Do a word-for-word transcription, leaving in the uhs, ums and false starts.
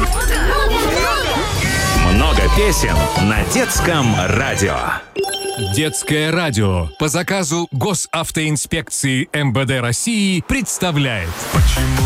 Много песен на детском радио. Детское радио по заказу Госавтоинспекции эм вэ дэ России представляет. Почему